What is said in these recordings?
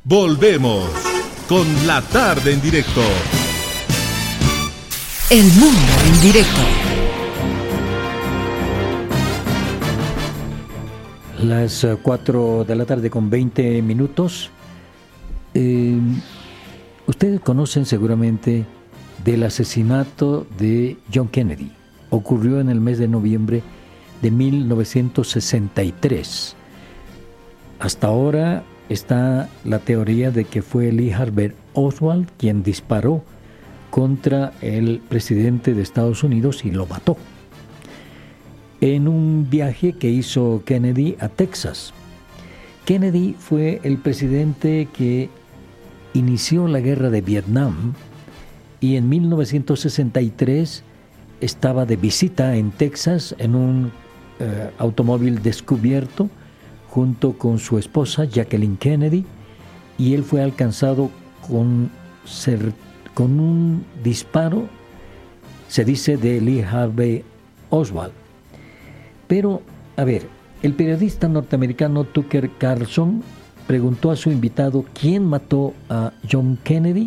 Volvemos con la tarde en directo. El mundo en directo. Las 4 de la tarde con 20 minutos. Ustedes conocen seguramente del asesinato de John Kennedy. Ocurrió en el mes de noviembre de 1963. Hasta ahora está la teoría de que fue Lee Harvey Oswald quien disparó contra el presidente de Estados Unidos y lo mató en un viaje que hizo Kennedy a Texas. Kennedy fue el presidente que inició la guerra de Vietnam y en 1963 estaba de visita en Texas en un automóvil descubierto junto con su esposa Jacqueline Kennedy, y él fue alcanzado con un disparo, se dice, de Lee Harvey Oswald. Pero, a ver, el periodista norteamericano Tucker Carlson preguntó a su invitado quién mató a John Kennedy,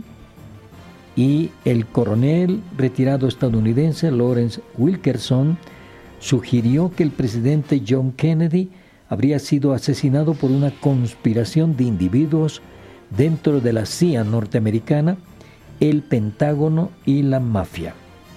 y el coronel retirado estadounidense Lawrence Wilkerson sugirió que el presidente John Kennedy habría sido asesinado por una conspiración de individuos dentro de la CIA norteamericana, el Pentágono y la mafia.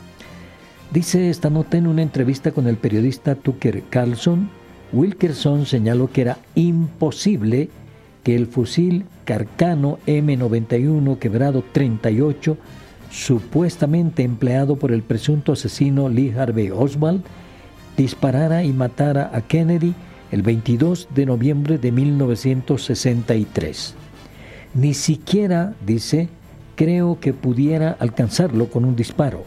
Dice esta nota en una entrevista con el periodista Tucker Carlson, Wilkerson señaló que era imposible que el fusil Carcano M91 quebrado 38, supuestamente empleado por el presunto asesino Lee Harvey Oswald, disparara y matara a Kennedy el 22 de noviembre de 1963. Ni siquiera, dice, creo que pudiera alcanzarlo con un disparo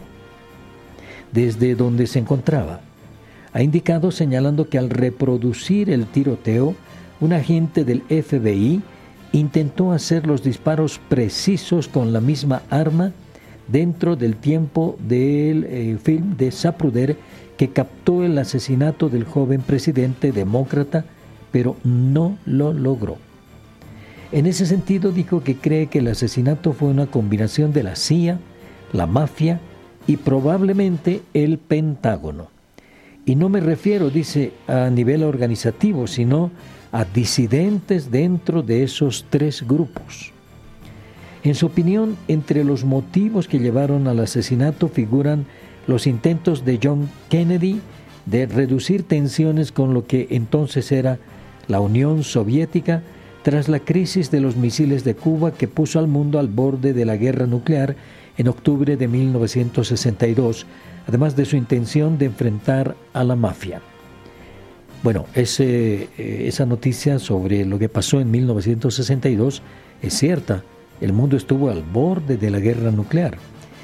desde donde se encontraba. Ha indicado señalando que al reproducir el tiroteo, un agente del FBI intentó hacer los disparos precisos con la misma arma dentro del tiempo del film de Zapruder que captó el asesinato del joven presidente demócrata, pero no lo logró. En ese sentido dijo que cree que el asesinato fue una combinación de la CIA, la mafia y probablemente el Pentágono. Y no me refiero, dice, a nivel organizativo, sino a disidentes dentro de esos tres grupos. En su opinión, entre los motivos que llevaron al asesinato figuran los intentos de John Kennedy de reducir tensiones con lo que entonces era la Unión Soviética tras la crisis de los misiles de Cuba que puso al mundo al borde de la guerra nuclear en octubre de 1962, además de su intención de enfrentar a la mafia. Bueno, esa noticia sobre lo que pasó en 1962 es cierta. El mundo estuvo al borde de la guerra nuclear.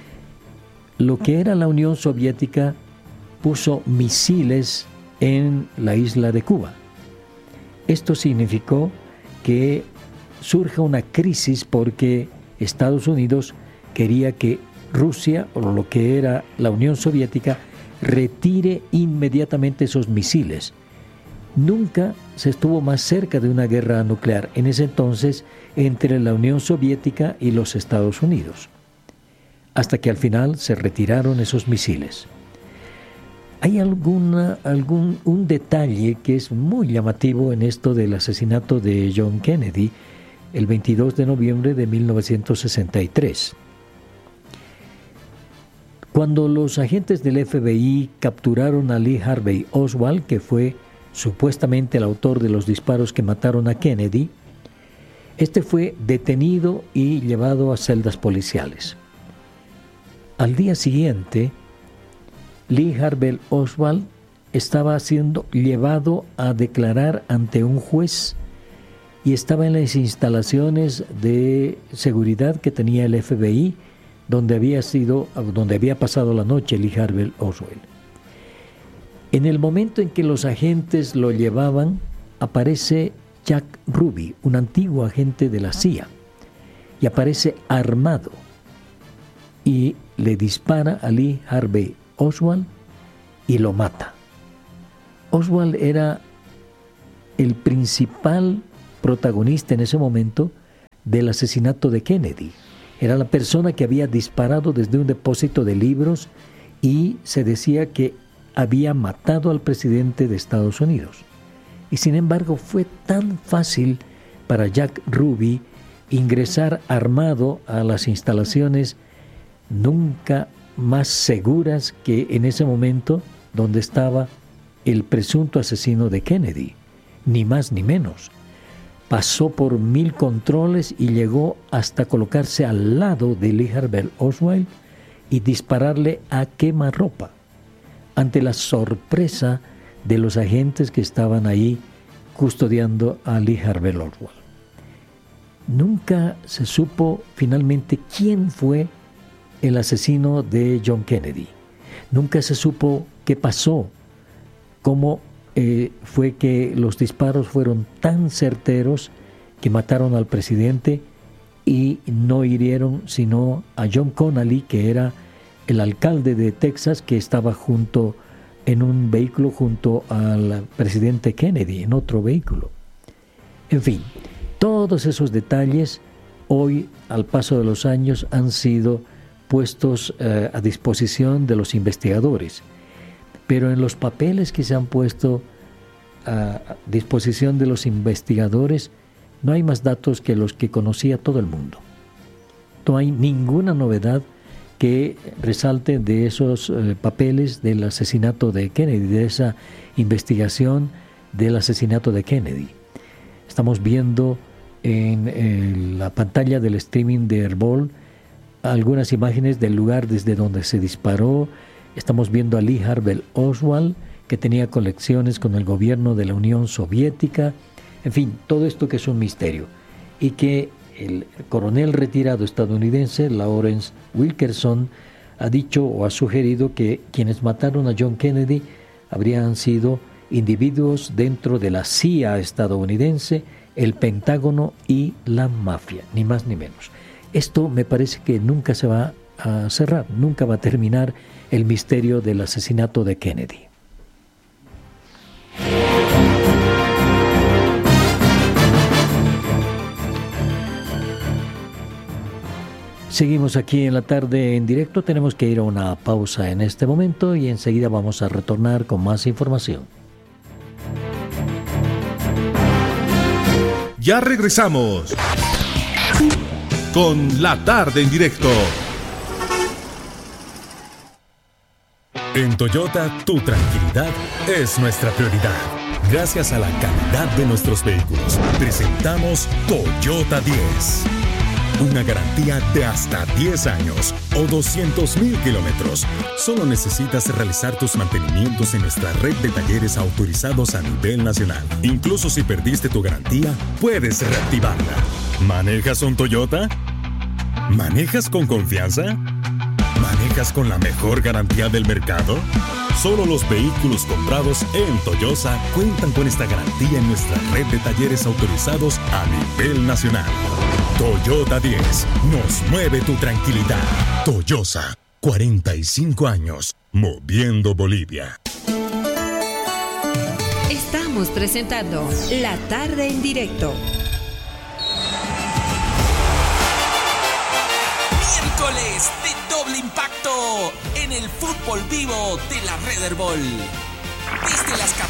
Lo que era la Unión Soviética puso misiles en la isla de Cuba. Esto significó que surja una crisis porque Estados Unidos quería que Rusia, o lo que era la Unión Soviética, retire inmediatamente esos misiles. Nunca se estuvo más cerca de una guerra nuclear en ese entonces entre la Unión Soviética y los Estados Unidos, hasta que al final se retiraron esos misiles. Hay un detalle que es muy llamativo en esto del asesinato de John Kennedy el 22 de noviembre de 1963. Cuando los agentes del FBI capturaron a Lee Harvey Oswald, que fue supuestamente el autor de los disparos que mataron a Kennedy, este fue detenido y llevado a celdas policiales. Al día siguiente, Lee Harvey Oswald estaba siendo llevado a declarar ante un juez y estaba en las instalaciones de seguridad que tenía el FBI, donde había pasado la noche Lee Harvey Oswald. En el momento en que los agentes lo llevaban, aparece Jack Ruby, un antiguo agente de la CIA, y aparece armado y le dispara a Lee Harvey Oswald y lo mata. Oswald era el principal protagonista en ese momento del asesinato de Kennedy. Era la persona que había disparado desde un depósito de libros y se decía que había matado al presidente de Estados Unidos. Y sin embargo fue tan fácil para Jack Ruby ingresar armado a las instalaciones nunca más seguras que en ese momento donde estaba el presunto asesino de Kennedy, ni más ni menos. Pasó por 1000 controles y llegó hasta colocarse al lado de Lee Harvey Oswald y dispararle a quemarropa, ante la sorpresa de los agentes que estaban ahí custodiando a Lee Harvey Oswald. Nunca se supo finalmente quién fue el asesino de John Kennedy. Nunca se supo qué pasó, cómo fue que los disparos fueron tan certeros que mataron al presidente y no hirieron sino a John Connally, que era el alcalde de Texas, que estaba en un vehículo junto al presidente Kennedy, en otro vehículo. En fin, todos esos detalles hoy, al paso de los años, han sido puestos a disposición de los investigadores. Pero en los papeles que se han puesto a disposición de los investigadores no hay más datos que los que conocía todo el mundo. No hay ninguna novedad que resalte de esos papeles del asesinato de Kennedy, de esa investigación del asesinato de Kennedy. Estamos viendo en la pantalla del streaming de Herbol algunas imágenes del lugar desde donde se disparó. Estamos viendo a Lee Harvey Oswald, que tenía conexiones con el gobierno de la Unión Soviética. En fin, todo esto que es un misterio. Y que el coronel retirado estadounidense, Lawrence Wilkerson, ha dicho o ha sugerido que quienes mataron a John Kennedy habrían sido individuos dentro de la CIA estadounidense, el Pentágono y la mafia, ni más ni menos. Esto me parece que nunca se va a cerrar, nunca va a terminar el misterio del asesinato de Kennedy. Seguimos aquí en la tarde en directo. Tenemos que ir a una pausa en este momento y enseguida vamos a retornar con más información. Ya regresamos con La Tarde en Directo. En Toyota, tu tranquilidad es nuestra prioridad. Gracias a la calidad de nuestros vehículos, presentamos Toyota 10. Una garantía de hasta 10 años o 200,000 kilómetros. Solo necesitas realizar tus mantenimientos en nuestra red de talleres autorizados a nivel nacional. Incluso si perdiste tu garantía, puedes reactivarla. ¿Manejas un Toyota? ¿Manejas con confianza? ¿Manejas con la mejor garantía del mercado? Solo los vehículos comprados en Toyosa cuentan con esta garantía en nuestra red de talleres autorizados a nivel nacional. Toyota 10 nos mueve tu tranquilidad. Toyosa, 45 años, moviendo Bolivia. Estamos presentando La Tarde en Directo. Miércoles de doble impacto en el fútbol vivo de la Red Herbol. Desde las